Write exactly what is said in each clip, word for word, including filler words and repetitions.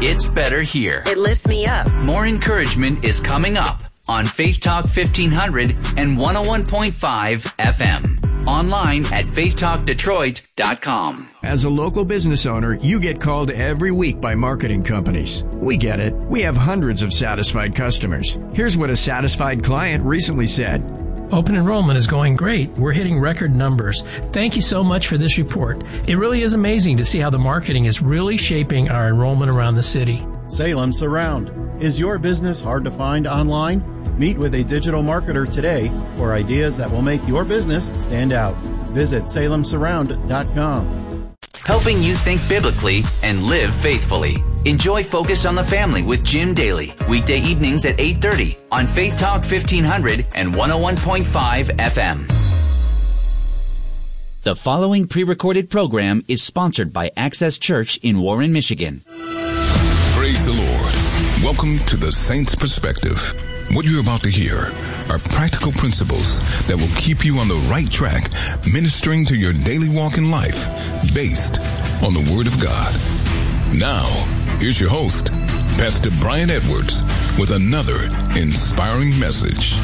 It's better here. It lifts me up. More encouragement is coming up on Faith Talk fifteen hundred and one oh one point five F M. Online at faith talk detroit dot com. As a local business owner, you get called every week by marketing companies. We get it. We have hundreds of satisfied customers. Here's what a satisfied client recently said. Open enrollment is going great. We're hitting record numbers. Thank you so much for this report. It really is amazing to see how the marketing is really shaping our enrollment around the city. Salem Surround. Is your business hard to find online? Meet with a digital marketer today for ideas that will make your business stand out. Visit salem surround dot com. Helping you think biblically and live faithfully. Enjoy Focus on the Family with Jim Daly. Weekday evenings at eight thirty on Faith Talk fifteen hundred and one oh one point five F M. The following pre-recorded program is sponsored by Access Church in Warren, Michigan. Praise the Lord. Welcome to the Saints Perspective. What you're about to hear are practical principles that will keep you on the right track, ministering to your daily walk in life, based on the Word of God. Now, here's your host, Pastor Brian Edwards, with another inspiring message.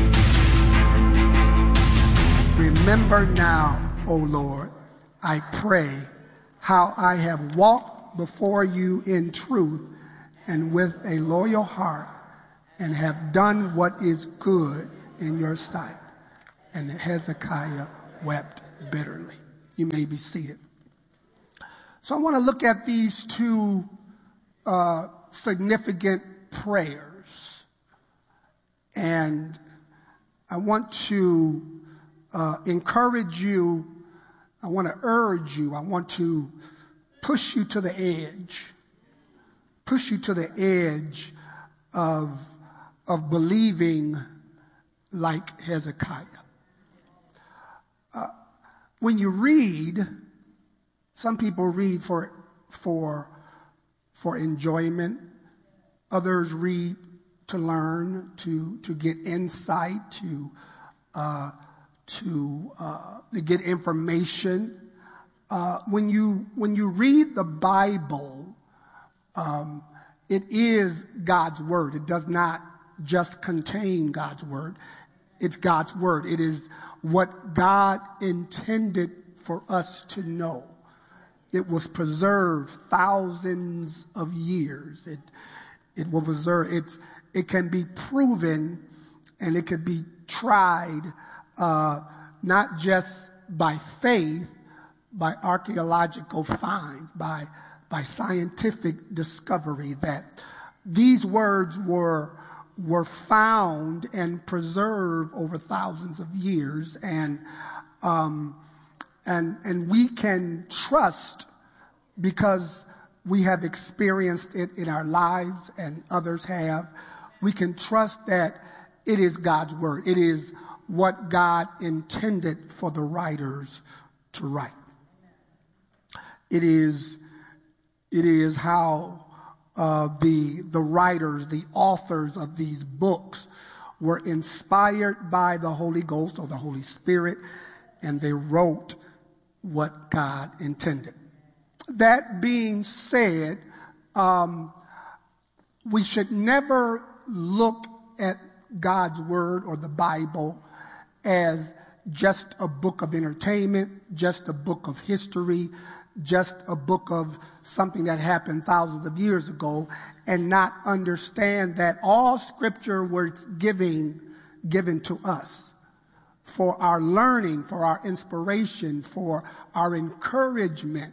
Remember now, O Lord, I pray, how I have walked before you in truth and with a loyal heart, and have done what is good in your sight. And Hezekiah wept bitterly. You may be seated. So I want to look at these two uh, significant prayers. And I want to uh, encourage you. I want to urge you. I want to push you to the edge. Push you to the edge of of believing like Hezekiah. Uh, when you read, some people read for, for, for enjoyment. Others read to learn, to, to get insight, to, uh, to, uh, to get information. Uh, when you, when you read the Bible, um, it is God's word. It does not just contain God's word. It's God's word. It is what God intended for us to know. It was preserved thousands of years. It it will preserve. It's it can be proven, and it can be tried, uh, not just by faith, by archaeological finds, by by scientific discovery, that these words were were found and preserved over thousands of years, and um, and and we can trust because we have experienced it in our lives, and others have. We can trust that it is God's word. It is what God intended for the writers to write. It is it is how Uh, the the writers, the authors of these books were inspired by the Holy Ghost or the Holy Spirit, and they wrote what God intended. That being said, um, we should never look at God's Word or the Bible as just a book of entertainment, just a book of history, just a book of something that happened thousands of years ago, and not understand that all scripture was giving, given to us for our learning, for our inspiration, for our encouragement.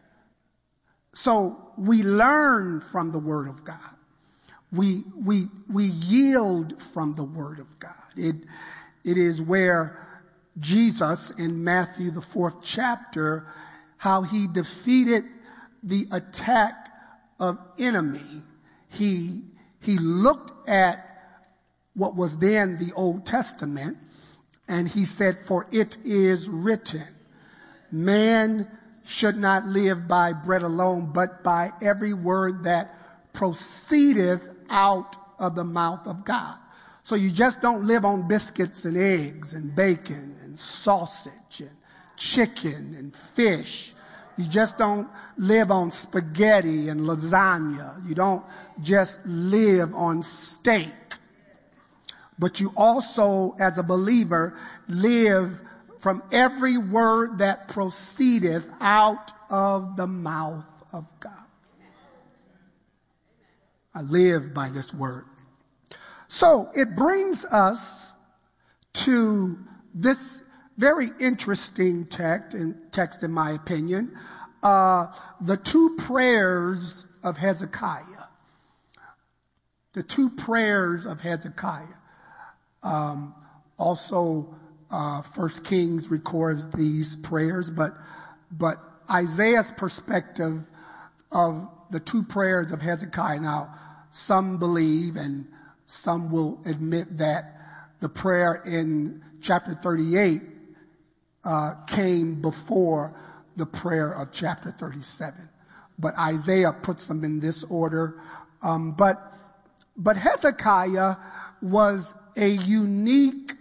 So we learn from the Word of God. We, we, we yield from the Word of God. It, it is where Jesus in Matthew, the fourth chapter, how he defeated the attack of enemy. He, he looked at what was then the Old Testament, and he said, for it is written, man should not live by bread alone, but by every word that proceedeth out of the mouth of God. So you just don't live on biscuits and eggs and bacon and sausage and chicken and fish. You just don't live on spaghetti and lasagna. You don't just live on steak. But you also, as a believer, live from every word that proceedeth out of the mouth of God. I live by this word. So it brings us to this very interesting text, in, text in my opinion, uh, the two prayers of Hezekiah. The two prayers of Hezekiah. Um, also, uh, First Kings records these prayers, but but Isaiah's perspective of the two prayers of Hezekiah. Now, some believe and some will admit that the prayer in chapter thirty-eight uh, came before the prayer of chapter thirty-seven. But Isaiah puts them in this order. Um, but but Hezekiah was a unique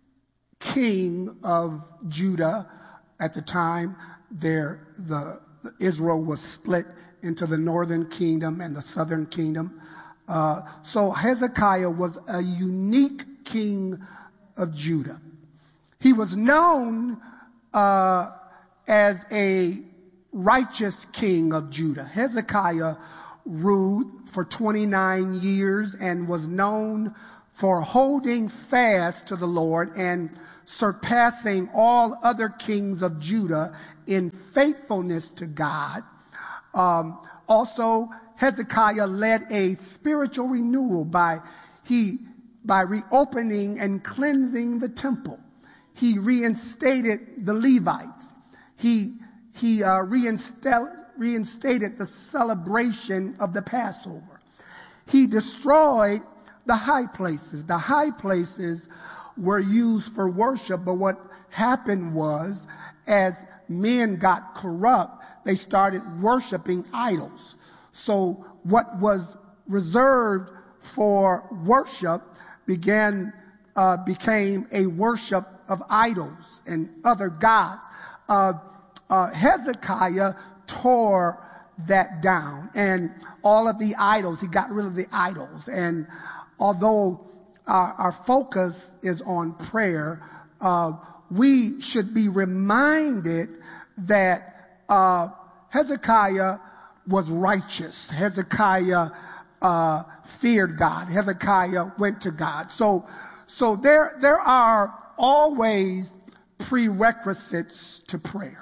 king of Judah at the time. There, the, the Israel was split into the northern kingdom and the southern kingdom. Uh, so Hezekiah was a unique king of Judah. He was known uh, as a righteous king of Judah. Hezekiah ruled for twenty-nine years and was known for holding fast to the Lord and surpassing all other kings of Judah in faithfulness to God. Um, also, Hezekiah led a spiritual renewal by he by reopening and cleansing the temple. He reinstated the Levites. He he uh, reinstated reinstated the celebration of the Passover. He destroyed the high places. The high places were used for worship, but what happened was, as men got corrupt, they started worshiping idols. So what was reserved for worship began uh, became a worship of idols and other gods. Uh, uh, Hezekiah tore that down, and all of the idols, he got rid of the idols. And although our, our focus is on prayer, uh, we should be reminded that uh, Hezekiah was righteous. Hezekiah uh, feared God. Hezekiah went to God. So, so there, there are always prerequisites to prayer.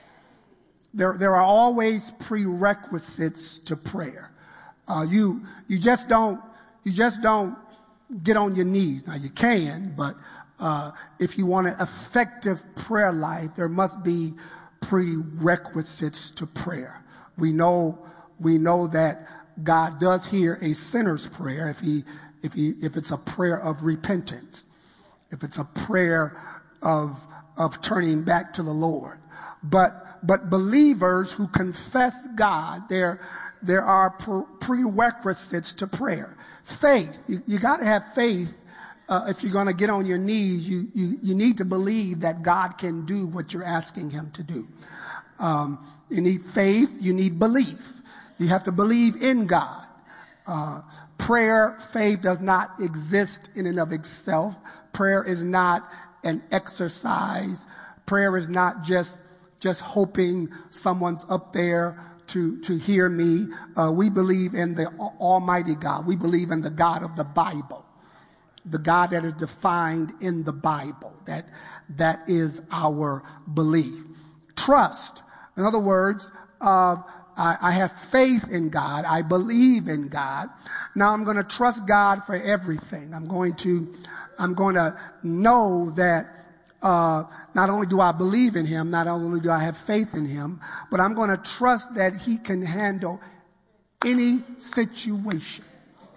There, there are always prerequisites to prayer. Uh, you, you just don't, you just don't get on your knees. Now you can, but uh, if you want an effective prayer life, there must be prerequisites to prayer. We know, we know that God does hear a sinner's prayer if he, if he, if it's a prayer of repentance, if it's a prayer of, of turning back to the Lord. But, but believers who confess God, there, there are prerequisites to prayer. Faith. You, you got to have faith. Uh, if you're going to get on your knees, you, you, you need to believe that God can do what you're asking him to do. Um, you need faith. You need belief. You have to believe in God. Uh, prayer, faith does not exist in and of itself. Prayer is not an exercise. Prayer is not just, just hoping someone's up there to, to hear me. Uh, we believe in the Almighty God. We believe in the God of the Bible, the God that is defined in the Bible. That, that is our belief. Trust. In other words, uh, I, I have faith in God. I believe in God. Now I'm going to trust God for everything. I'm going to, I'm going to know that Uh, not only do I believe in him, not only do I have faith in him, but I'm going to trust that he can handle any situation.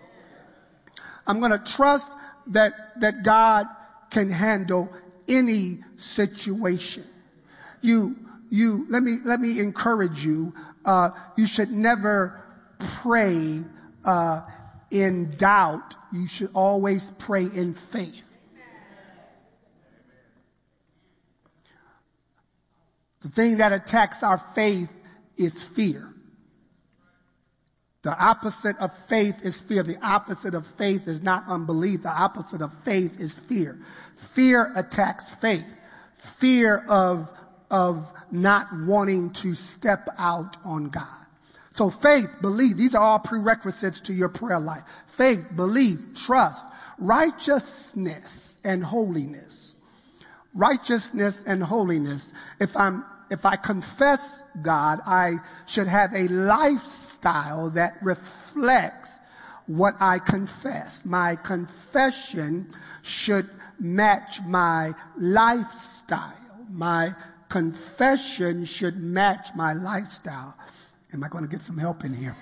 I'm going to trust that, that God can handle any situation. You, you, let me, let me encourage you. Uh, you should never pray, uh, in doubt. You should always pray in faith. The thing that attacks our faith is fear. The opposite of faith is fear. The opposite of faith is not unbelief. The opposite of faith is fear. Fear attacks faith. Fear of, of not wanting to step out on God. So faith, belief, these are all prerequisites to your prayer life. Faith, belief, trust, righteousness, and holiness. Righteousness and holiness. If I'm If I confess God, I should have a lifestyle that reflects what I confess. My confession should match my lifestyle. My confession should match my lifestyle. Am I going to get some help in here?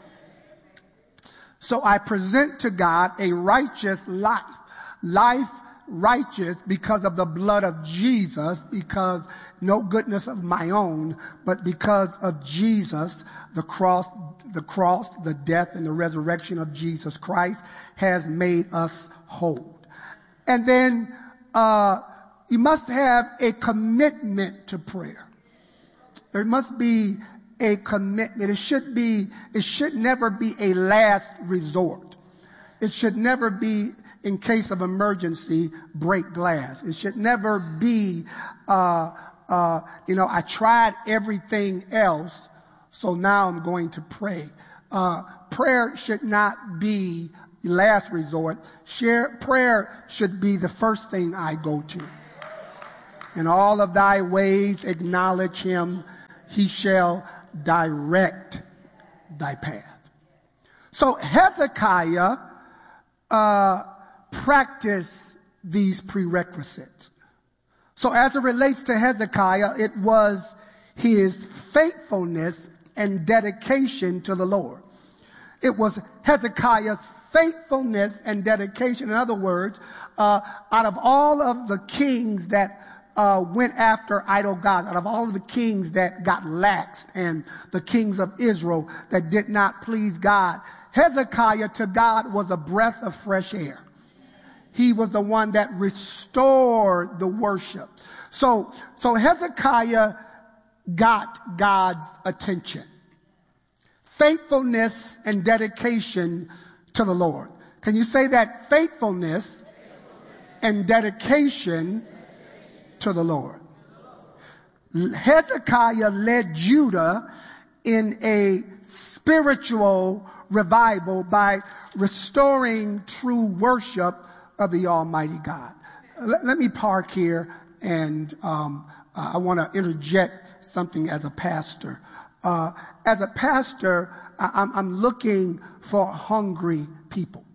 So I present to God a righteous life. Life righteous because of the blood of Jesus, because no goodness of my own, but because of Jesus, the cross, the cross, the death, and the resurrection of Jesus Christ has made us whole. And then uh, you must have a commitment to prayer. There must be a commitment. It should be. It should never be a last resort. It should never be, in case of emergency, break glass. It should never be, uh, uh, you know, I tried everything else, so now I'm going to pray. Uh, prayer should not be last resort. Share, prayer should be the first thing I go to. In all of thy ways acknowledge him. He shall direct thy path. So Hezekiah uh, practiced these prerequisites. So as it relates to Hezekiah, it was his faithfulness and dedication to the Lord. It was Hezekiah's faithfulness and dedication. In other words, uh, out of all of the kings that uh, went after idol gods, out of all of the kings that got laxed and the kings of Israel that did not please God, Hezekiah to God was a breath of fresh air. He was the one that restored the worship. So, so Hezekiah got God's attention. Faithfulness and dedication to the Lord. Can you say that? Faithfulness and dedication to the Lord. Hezekiah led Judah in a spiritual revival by restoring true worship of the Almighty God. Let, let me park here, and um, I want to interject something as a pastor. Uh, as a pastor, I, I'm, I'm looking for hungry people.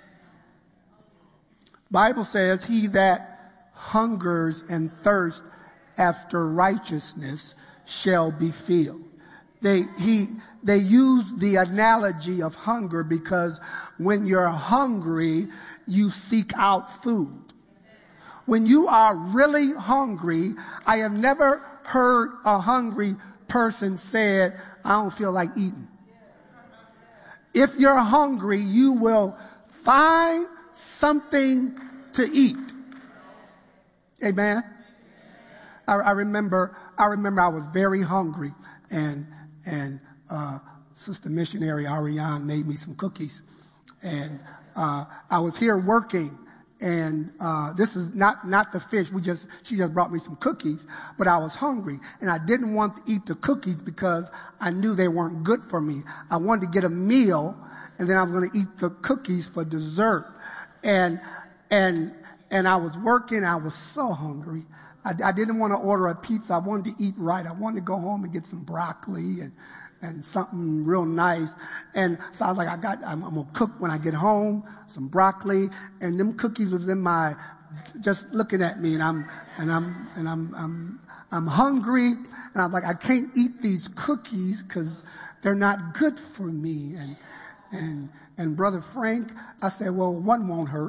Bible says, he that hungers and thirsts after righteousness shall be filled. They, he, they use the analogy of hunger because when you're hungry, you seek out food. When you are really hungry, I have never heard a hungry person said, I don't feel like eating. If you're hungry, you will find something to eat. Amen. I, I remember, I remember I was very hungry, and and uh, Sister Missionary Ariane made me some cookies, and uh, I was here working, and uh, this is not not the fish. We just she just brought me some cookies, but I was hungry, and I didn't want to eat the cookies because I knew they weren't good for me. I wanted to get a meal, and then I was going to eat the cookies for dessert, and and. And I was working. I was so hungry. I, I didn't want to order a pizza. I wanted to eat right. I wanted to go home and get some broccoli and, and something real nice. And so I was like, I got, I'm, I'm going to cook when I get home, some broccoli. And them cookies was in my, just looking at me. And I'm, and I'm, and I'm, I'm, I'm hungry. And I'm like, I can't eat these cookies because they're not good for me. And, and, and Brother Frank, I said, well, one won't hurt.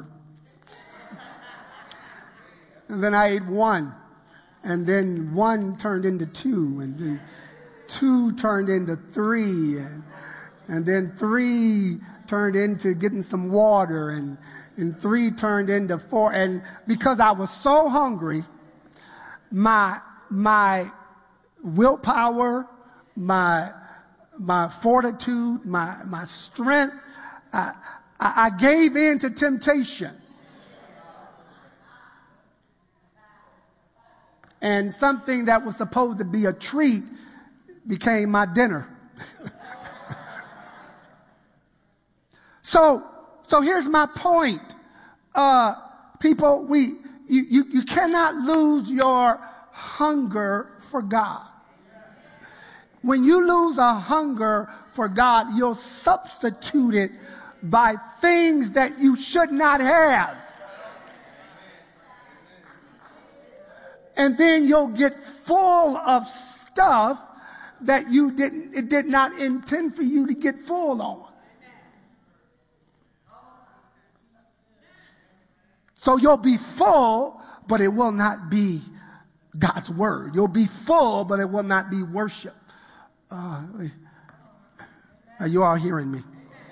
And then I ate one, and then one turned into two, and then two turned into three, and, and then three turned into getting some water, and, and three turned into four. And because I was so hungry, my, my willpower, my, my fortitude, my, my strength. I, I gave in to temptation. And something that was supposed to be a treat became my dinner. so, so here's my point. Uh, people, we, you, you, you cannot lose your hunger for God. When you lose a hunger for God, you'll substitute it by things that you should not have. And then you'll get full of stuff that you didn't, it did not intend for you to get full on. So you'll be full, but it will not be God's word. You'll be full, but it will not be worship. Uh, are you all hearing me?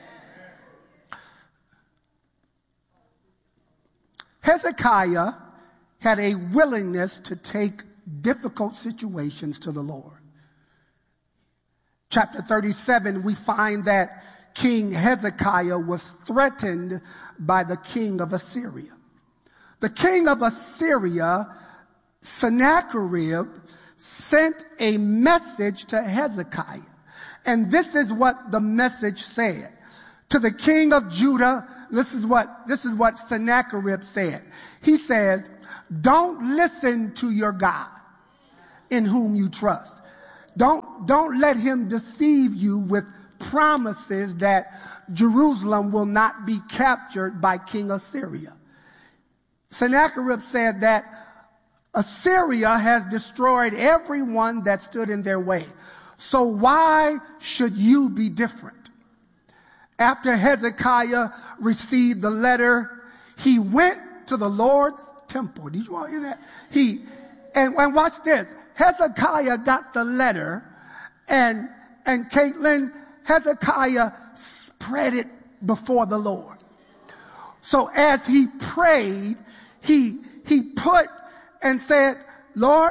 Hezekiah had a willingness to take difficult situations to the Lord. Chapter thirty-seven, we find that King Hezekiah was threatened by the king of Assyria. The king of Assyria, Sennacherib, sent a message to Hezekiah. And this is what the message said. To the king of Judah, this is what, this is what Sennacherib said. He says, don't listen to your God in whom you trust. Don't, don't let him deceive you with promises that Jerusalem will not be captured by King Assyria. Sennacherib said that Assyria has destroyed everyone that stood in their way. So why should you be different? After Hezekiah received the letter, he went to the Lord's temple. Did you all hear that? He, and, and watch this. Hezekiah got the letter, and, and Caitlin, Hezekiah spread it before the Lord. So as he prayed, he, he put and said, Lord,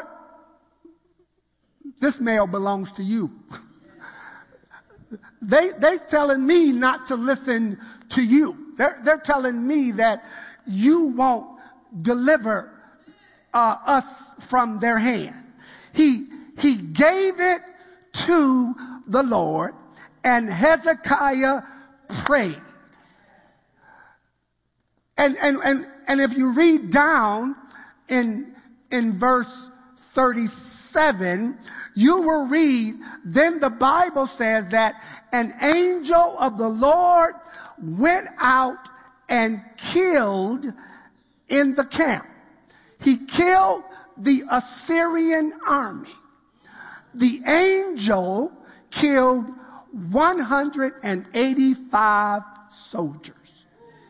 this mail belongs to you. they, they're telling me not to listen to you. They're, they're telling me that you won't deliver uh, us from their hand. He, he gave it to the Lord, and Hezekiah prayed. And, and, and, and if you read down in, in verse thirty-seven, you will read, then the Bible says that an angel of the Lord went out and killed in the camp. He killed the Assyrian army. The angel killed one hundred eighty-five soldiers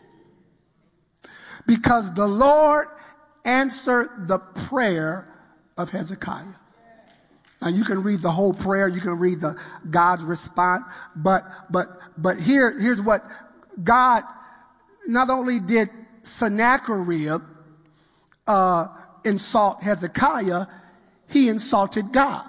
because the Lord answered the prayer of Hezekiah. Now you can read the whole prayer, you can read the God's response, but but but here here's what God, not only did Sennacherib uh, insult Hezekiah, he insulted God.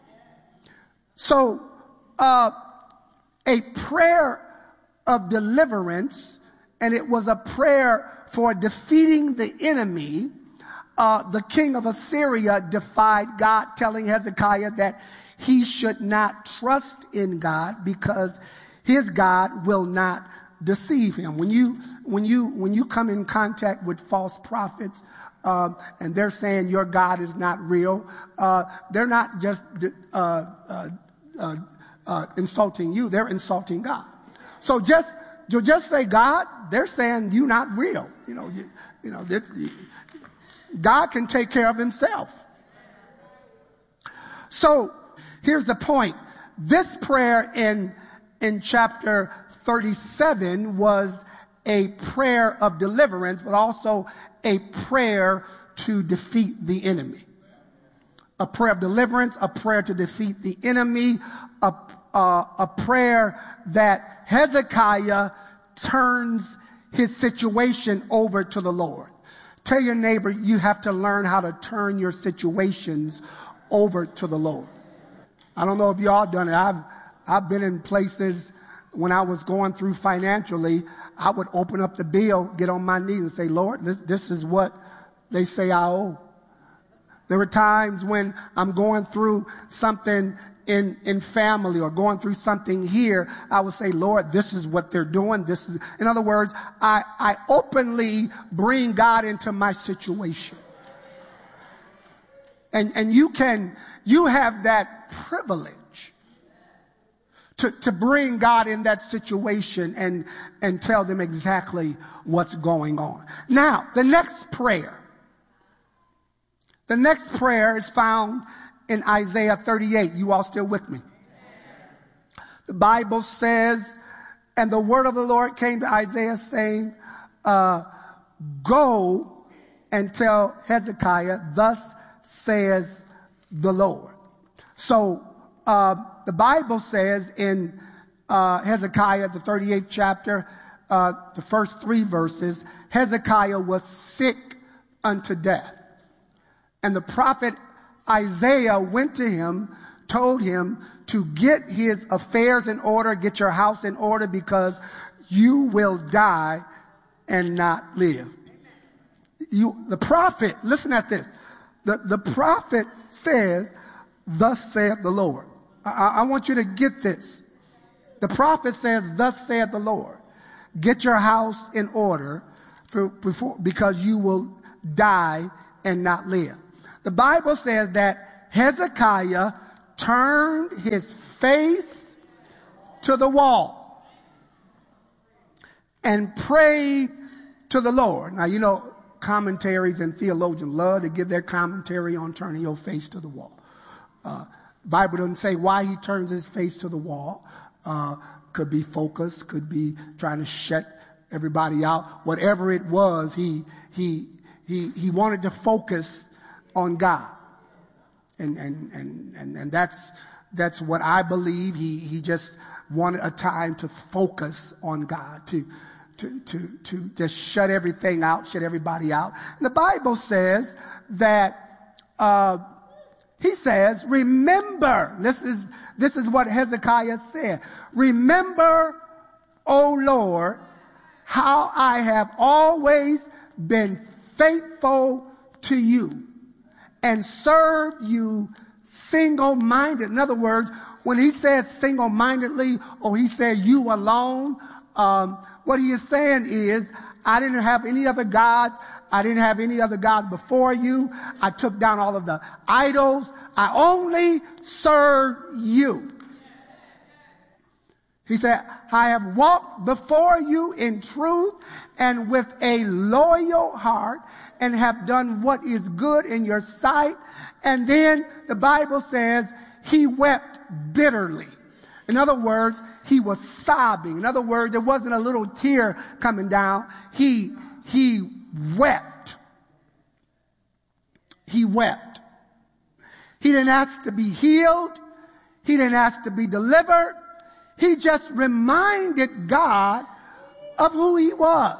So uh, a prayer of deliverance, and it was a prayer for defeating the enemy. Uh, the king of Assyria defied God, telling Hezekiah that he should not trust in God because his God will not deceive him. When you when you when you come in contact with false prophets, um, and they're saying your God is not real, uh, they're not just uh, uh, uh, uh, insulting you; they're insulting God. So just you just say God, they're saying you're not real. You know, you, you know this. God can take care of himself. So here's the point. This prayer in, in chapter thirty-seven was a prayer of deliverance, but also a prayer to defeat the enemy. A prayer of deliverance, a prayer to defeat the enemy, a, uh, a prayer that Hezekiah turns his situation over to the Lord. Tell your neighbor, you have to learn how to turn your situations over to the Lord. I don't know if y'all done it. I've, I've been in places when I was going through financially, I would open up the bill, get on my knees and say, Lord, this, this is what they say I owe. There were times when I'm going through something in, in family or going through something here, I would say, Lord, this is what they're doing. This is, in other words, I, I openly bring God into my situation. And, and you can, you have that privilege to, to bring God in that situation and, and tell them exactly what's going on. Now, the next prayer. The next prayer is found in Isaiah thirty-eight. You all still with me? The Bible says, and the word of the Lord came to Isaiah saying, uh, go and tell Hezekiah, thus says the Lord. So uh, the Bible says in uh, Hezekiah, the thirty-eighth chapter, uh, the first three verses, Hezekiah was sick unto death. And the prophet Isaiah went to him, told him to get his affairs in order, get your house in order, because you will die and not live. You, the prophet, listen at this. The, the prophet says, thus saith the Lord. I, I want you to get this. The prophet says, thus saith the Lord. Get your house in order for, before, because you will die and not live. The Bible says that Hezekiah turned his face to the wall and prayed to the Lord. Now, you know, commentaries and theologians love to give their commentary on turning your face to the wall. Uh, Bible doesn't say why he turns his face to the wall. Uh, could be focus, could be trying to shut everybody out. Whatever it was, he he he he wanted to focus on God. And and and and, and that's that's what I believe. He he just wanted a time to focus on God, to to to to just shut everything out, shut everybody out. And the Bible says that uh he says, remember, this is this is what Hezekiah said. Remember, O Lord, how I have always been faithful to you and serve you single-minded. In other words, when he says single-mindedly, or he said you alone, um, what he is saying is, I didn't have any other gods. I didn't have any other gods before you. I took down all of the idols. I only served you. He said, I have walked before you in truth and with a loyal heart, and have done what is good in your sight. And then the Bible says he wept bitterly. In other words, he was sobbing. In other words, there wasn't a little tear coming down. He, he wept. He wept. He didn't ask to be healed. He didn't ask to be delivered. He just reminded God of who he was.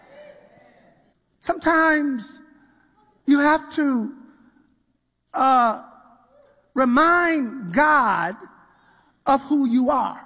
Sometimes you have to uh, remind God of who you are,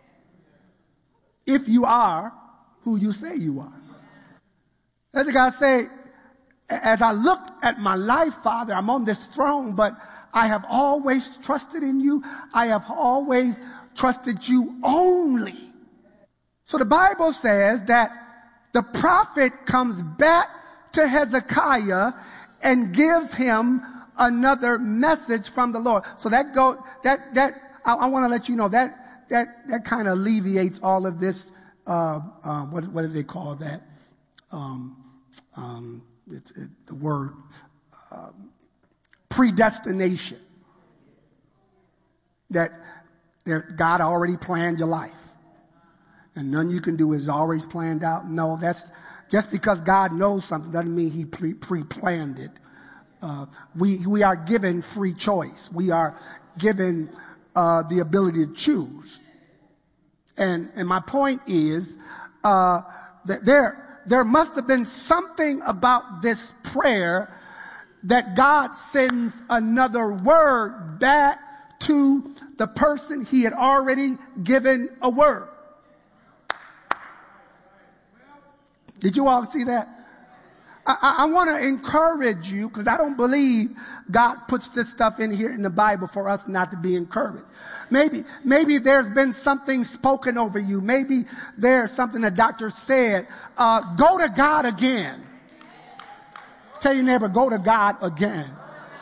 if you are who you say you are. As the guy say, as I look at my life, Father, I'm on this throne, but I have always trusted in you. I have always trusted you only. So the Bible says that the prophet comes back to Hezekiah and gives him another message from the Lord. So that go that that I, I want to let you know that that that kind of alleviates all of this. Uh, uh, what what do they call that? Um, um, it's it, the word uh, predestination. That that God already planned your life, and none you can do is always planned out. No, that's. Just because God knows something doesn't mean he pre- pre-planned it. Uh, we, we are given free choice. We are given uh, the ability to choose. And, and my point is uh, that there, there must have been something about this prayer that God sends another word back to the person he had already given a word. Did you all see that? I, I, I want to encourage you, because I don't believe God puts this stuff in here in the Bible for us not to be encouraged. Maybe, maybe there's been something spoken over you. Maybe there's something the doctor said. Uh, go to God again. Tell your neighbor, go to God again.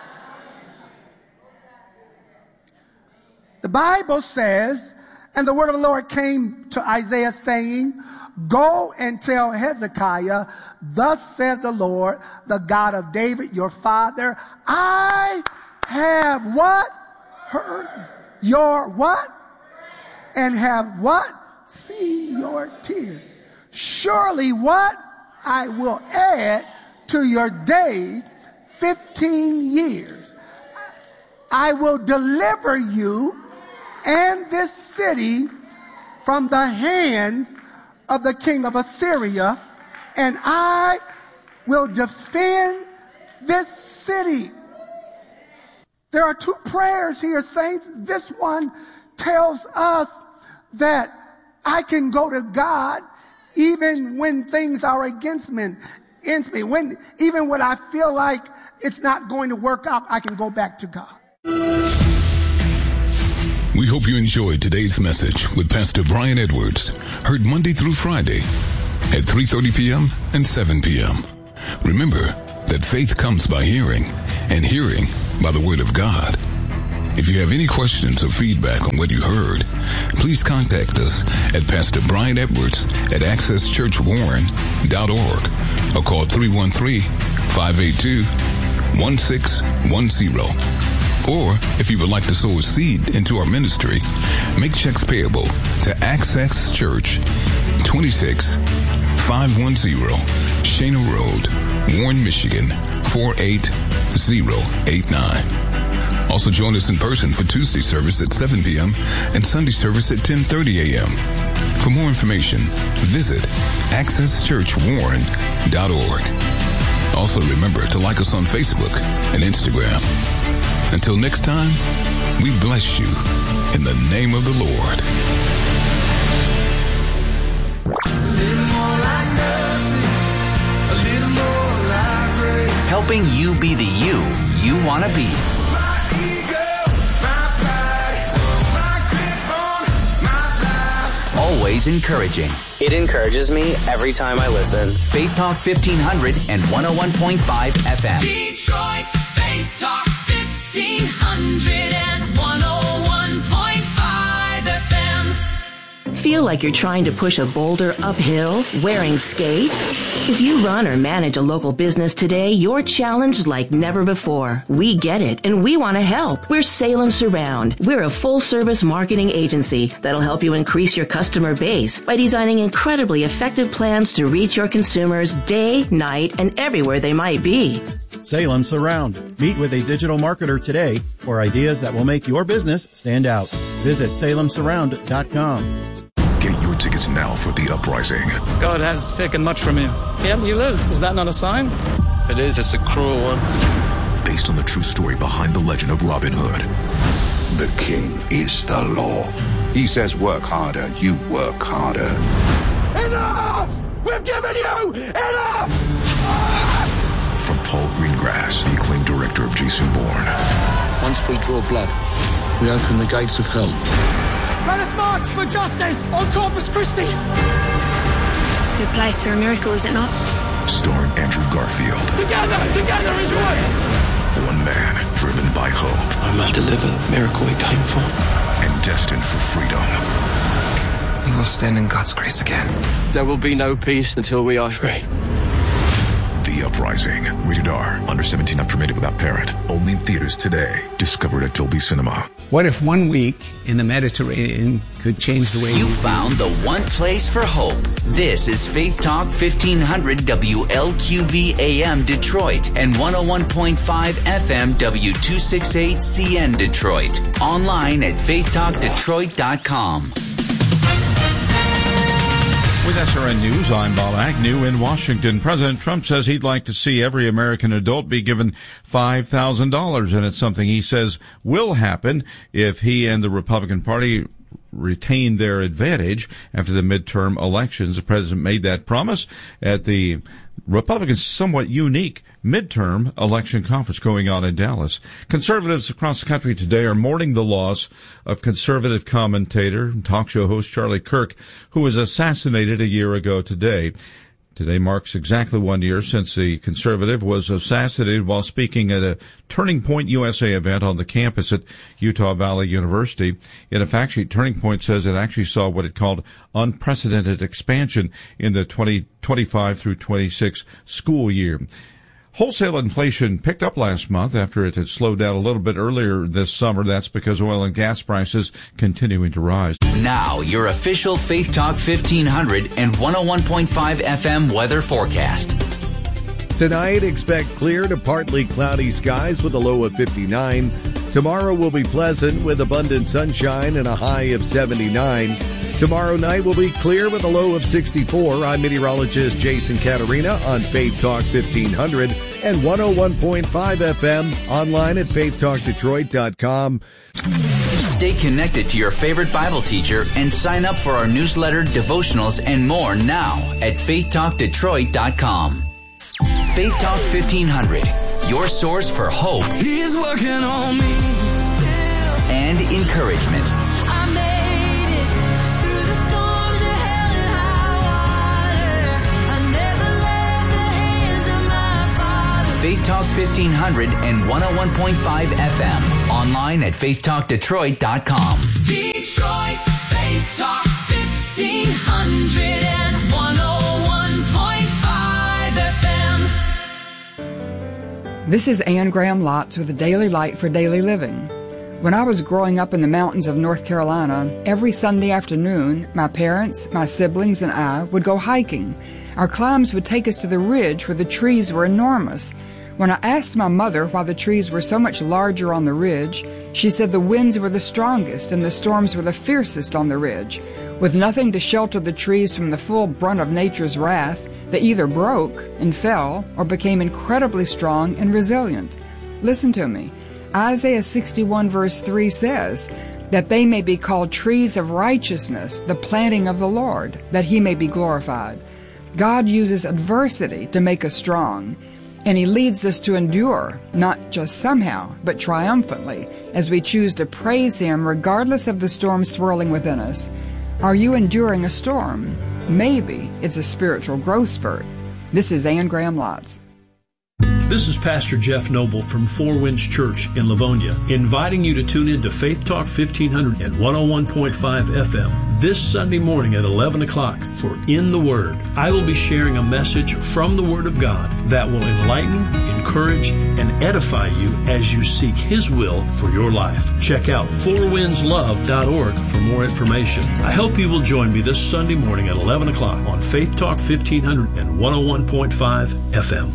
The Bible says, and the word of the Lord came to Isaiah saying, go and tell Hezekiah, thus said the Lord, the God of David, your father, I have what? Heard your what? And have what? Seen your tears. Surely what? I will add to your days fifteen years. I will deliver you and this city from the hand of the king of Assyria, and I will defend this city. There are two prayers here, saints. This one tells us that I can go to God even when things are against me. Against me. When, even when I feel like it's not going to work out, I can go back to God. We hope you enjoyed today's message with Pastor Brian Edwards, heard Monday through Friday at three thirty p.m. and seven p.m. Remember that faith comes by hearing, and hearing by the Word of God. If you have any questions or feedback on what you heard, please contact us at Pastor Brian Edwards at access church warren dot org or call three one three, five eight two, one six one zero. Or, if you would like to sow a seed into our ministry, make checks payable to Access Church, twenty-six five ten Shana Road, Warren, Michigan, four eight zero eight nine. Also join us in person for Tuesday service at seven p.m. and Sunday service at ten thirty a.m. For more information, visit access church warren dot org. Also remember to like us on Facebook and Instagram. Until next time, we bless you in the name of the Lord. Helping you be the you you want to be. Always encouraging. It encourages me every time I listen. Faith Talk fifteen hundred and one oh one point five F M. Detroit's Faith Talk fifteen hundred and one oh one point five F M. Feel like you're trying to push a boulder uphill wearing skates? If you run or manage a local business today, you're challenged like never before. We get it, and we want to help. We're Salem Surround. We're a full-service marketing agency that'll help you increase your customer base by designing incredibly effective plans to reach your consumers day, night, and everywhere they might be. Salem Surround. Meet with a digital marketer today for ideas that will make your business stand out. Visit salem surround dot com. Get your tickets now for The Uprising. God has taken much from you. Yet you live. Is that not a sign? It is. It's a cruel one. Based on the true story behind the legend of Robin Hood. The king is the law. He says work harder, you work harder. Enough! We've given you enough! From Paul Greengrass, the acclaimed director of Jason Bourne. Once we draw blood, we open the gates of hell. Let us march for justice on Corpus Christi! It's a good place for a miracle, is it not? Starring Andrew Garfield. Together, together is one! One man driven by hope. I must deliver the miracle we came for. And destined for freedom. We will stand in God's grace again. There will be no peace until we are free. The Uprising. Rated R. Under seventeen, not permitted without parent. Only in theaters today. Discovered at Dolby Cinema. What if one week in the Mediterranean could change the way you we found the one place for hope. This is Faith Talk fifteen hundred W L Q V A M Detroit and one oh one point five F M W two sixty-eight C N Detroit. Online at faith talk detroit dot com. With S R N News, I'm Bob Agnew in Washington. President Trump says he'd like to see every American adult be given five thousand dollars, and it's something he says will happen if he and the Republican Party retain their advantage after the midterm elections. The president made that promise at the Republicans' somewhat unique midterm election conference going on in Dallas. Conservatives across the country today are mourning the loss of conservative commentator and talk show host Charlie Kirk, who was assassinated a year ago today. Today marks exactly one year since the conservative was assassinated while speaking at a Turning Point U S A event on the campus at Utah Valley University. In a fact sheet, Turning Point says it actually saw what it called unprecedented expansion in the twenty twenty-five through twenty-six school year. Wholesale inflation picked up last month after it had slowed down a little bit earlier this summer. That's because oil and gas prices continuing to rise. Now, your official Faith Talk fifteen hundred and one oh one point five F M weather forecast. Tonight, expect clear to partly cloudy skies with a low of fifty-nine. Tomorrow will be pleasant with abundant sunshine and a high of seventy-nine. Tomorrow night will be clear with a low of sixty-four. I'm meteorologist Jason Catarina on Faith Talk fifteen hundred and one oh one point five F M, online at faith talk detroit dot com. Stay connected to your favorite Bible teacher and sign up for our newsletter, devotionals, and more now at faith talk detroit dot com. Faith Talk fifteen hundred, your source for hope. He's working on me. And encouragement. I made it through the storms of hell and high water. I never left the hands of my Father. Faith Talk fifteen hundred and one oh one point five F M. Online at faith talk detroit dot com. Detroit's Faith Talk fifteen hundred and one oh one point five F M. This is Ann Graham Lotz with the Daily Light for Daily Living. When I was growing up in the mountains of North Carolina, every Sunday afternoon, my parents, my siblings, and I would go hiking. Our climbs would take us to the ridge where the trees were enormous. When I asked my mother why the trees were so much larger on the ridge, she said the winds were the strongest and the storms were the fiercest on the ridge. With nothing to shelter the trees from the full brunt of nature's wrath, they either broke and fell or became incredibly strong and resilient. Listen to me. Isaiah sixty-one verse three says, that they may be called trees of righteousness, the planting of the Lord, that he may be glorified. God uses adversity to make us strong, and he leads us to endure, not just somehow, but triumphantly, as we choose to praise him regardless of the storm swirling within us. Are you enduring a storm? Maybe it's a spiritual growth spurt. This is Ann Graham Lotz. This is Pastor Jeff Noble from Four Winds Church in Livonia, inviting you to tune in to Faith Talk fifteen hundred and one oh one point five F M this Sunday morning at eleven o'clock for In the Word. I will be sharing a message from the Word of God that will enlighten, encourage, and edify you as you seek His will for your life. Check out four winds love dot org for more information. I hope you will join me this Sunday morning at eleven o'clock on Faith Talk fifteen hundred and one oh one point five F M.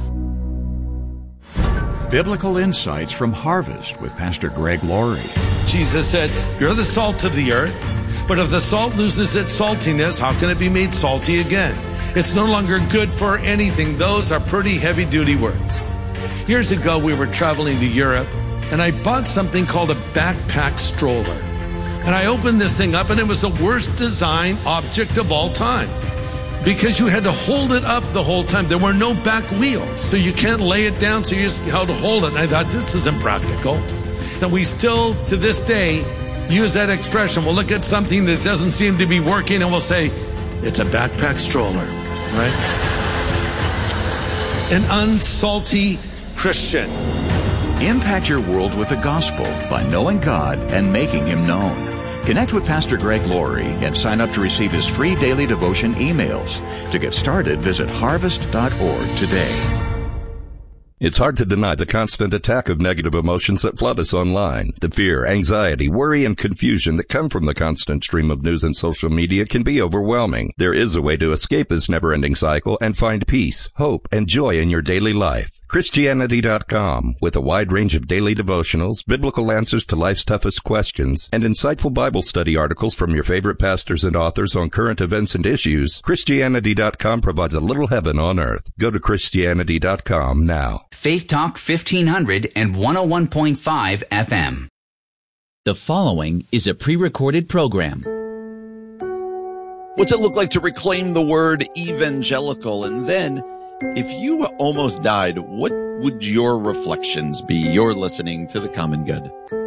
Biblical Insights from Harvest with Pastor Greg Laurie. Jesus said, you're the salt of the earth, but if the salt loses its saltiness, how can it be made salty again? It's no longer good for anything. Those are pretty heavy-duty words. Years ago, we were traveling to Europe, and I bought something called a backpack stroller. And I opened this thing up, and it was the worst design object of all time, because you had to hold it up the whole time. There were no back wheels, so you can't lay it down, so you just had to hold it. And I thought, this isn't practical. And we still, to this day, use that expression. We'll look at something that doesn't seem to be working, and we'll say, it's a backpack stroller, right? An unsalty Christian. Impact your world with the gospel by knowing God and making Him known. Connect with Pastor Greg Laurie and sign up to receive his free daily devotion emails. To get started, visit harvest dot org today. It's hard to deny the constant attack of negative emotions that flood us online. The fear, anxiety, worry, and confusion that come from the constant stream of news and social media can be overwhelming. There is a way to escape this never-ending cycle and find peace, hope, and joy in your daily life. Christianity dot com, with a wide range of daily devotionals, biblical answers to life's toughest questions, and insightful Bible study articles from your favorite pastors and authors on current events and issues. Christianity dot com provides a little heaven on earth. Go to Christianity dot com now. Faith Talk fifteen hundred and one oh one point five F M. The following is a pre-recorded program. What's it look like to reclaim the word evangelical? And then, if you almost died, what would your reflections be? You're listening to The Common Good.